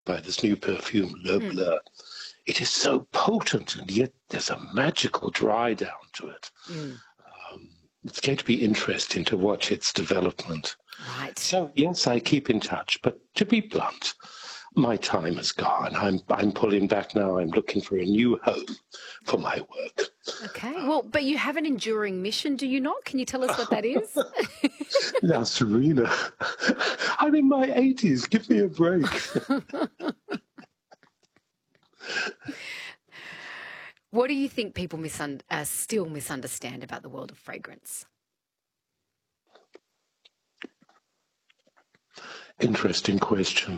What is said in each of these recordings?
by this new perfume, Le Bleu. It is so potent, and yet there's a magical dry down to it. It's going to be interesting to watch its development. Right. So, yes, I keep in touch, but to be blunt, my time is gone. I'm pulling back now. I'm looking for a new home for my work. Okay. Well, but you have an enduring mission, do you not? Can you tell us what that is? Now, Serena, I'm in my 80s. Give me a break. What do you think people still misunderstand about the world of fragrance? Interesting question.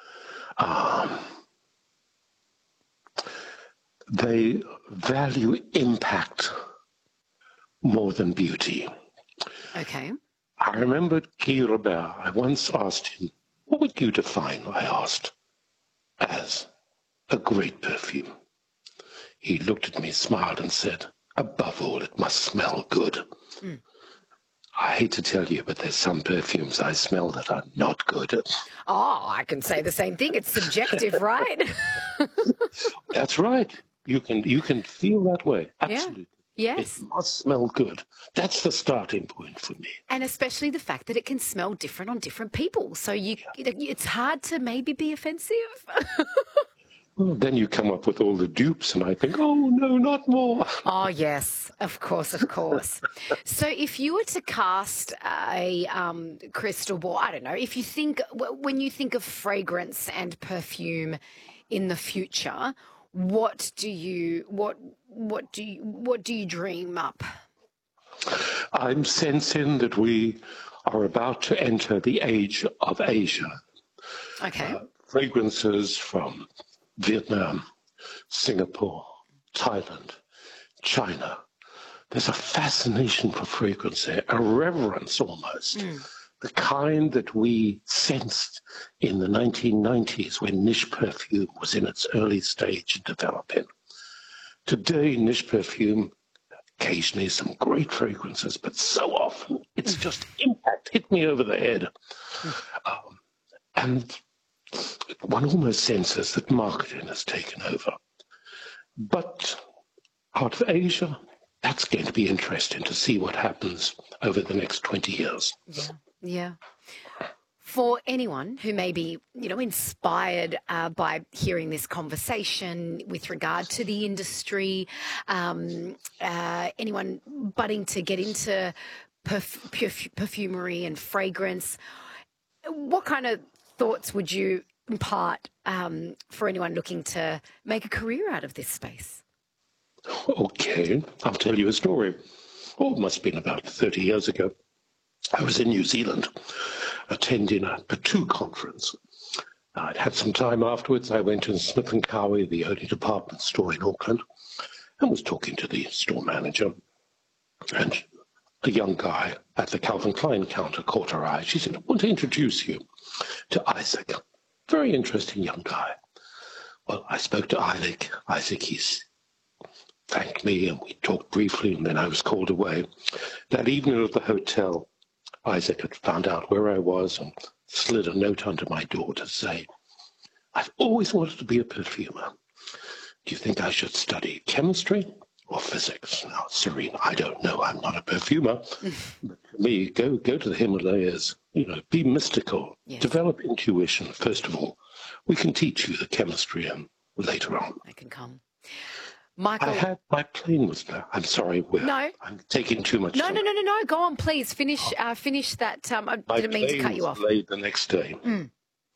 They value impact more than beauty. Okay. I remember Guy Robert. I once asked him, what would you define, I asked, as a great perfume? He looked at me, smiled, and said, above all, it must smell good. I hate to tell you, but there's some perfumes I smell that are not good. Oh, I can say the same thing. It's subjective, right? That's right. You can feel that way. Absolutely. Yeah. Yes. It must smell good. That's the starting point for me. And especially the fact that it can smell different on different people. So it's hard to maybe be offensive. Well, then you come up with all the dupes, and I think, oh, no, not more. Oh, yes, of course, of course. So if you were to cast a crystal ball, I don't know, if you think, when you think of fragrance and perfume in the future, what do you dream up? I'm sensing that we are about to enter the age of Asia. Okay. Fragrances from Vietnam, Singapore, Thailand, China. There's a fascination for fragrance there, a reverence almost. The kind that we sensed in the 1990s when niche perfume was in its early stage of developing. Today, niche perfume, occasionally some great fragrances, but so often it's just impact, hit me over the head. And one almost senses that marketing has taken over. But out of Asia, that's going to be interesting to see what happens over the next 20 years. Yeah. For anyone who may be, inspired by hearing this conversation with regard to the industry, anyone budding to get into perfumery and fragrance, what kind of thoughts would you impart for anyone looking to make a career out of this space? Okay, I'll tell you a story. Oh, it must have been about 30 years ago. I was in New Zealand attending a Patu conference. I'd had some time afterwards. I went to Smith & Cowie, the only department store in Auckland, and was talking to the store manager. And a young guy at the Calvin Klein counter caught her eye. She said, I want to introduce you to Isaac. Very interesting young guy. Well, I spoke to Isaac. He's thanked me, and we talked briefly, and then I was called away. That evening at the hotel, Isaac had found out where I was and slid a note under my door to say, I've always wanted to be a perfumer. Do you think I should study chemistry or physics? Now, Serena, I don't know. I'm not a perfumer. But for me, go to the Himalayas, be mystical, develop intuition, first of all. We can teach you the chemistry later on. I can come. Michael, my plane was there. I'm sorry. No. I'm taking too much time. No. Go on, please. Finish that. I didn't mean to cut you off. My plane was delayed the next day. And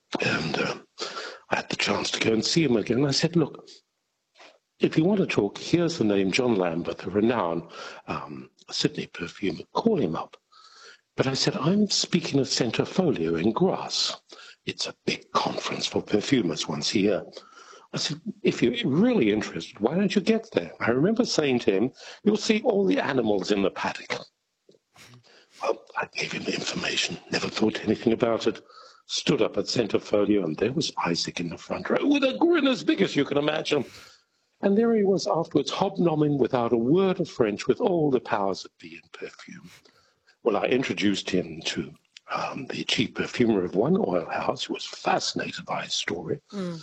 I had the chance to go and see him again. I said, look, if you want to talk, here's the name John Lambert, the renowned Sydney perfumer. Call him up. But I said, I'm speaking at Centerfolio in Grasse. It's a big conference for perfumers once a year. I said, if you're really interested, why don't you get there? I remember saying to him, you'll see all the animals in the paddock. Well, I gave him the information, never thought anything about it, stood up at Centerfolio, and there was Isaac in the front row with a grin as big as you can imagine. And there he was afterwards, hobnobbing without a word of French with all the powers that be in perfume. Well, I introduced him to the chief perfumer of one oil house, who was fascinated by his story.